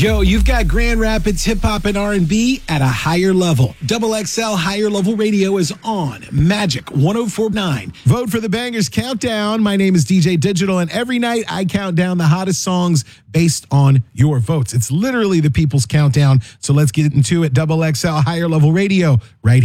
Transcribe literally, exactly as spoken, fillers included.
Yo, you've got Grand Rapids hip hop and R and B at a higher level. Double X L Higher Level Radio is on Magic one oh four point nine. Vote for the Bangers Countdown. My name is D J Digital, and every night I count down the hottest songs based on your votes. It's literally the people's countdown. So let's get into it. Double X L Higher Level Radio right here.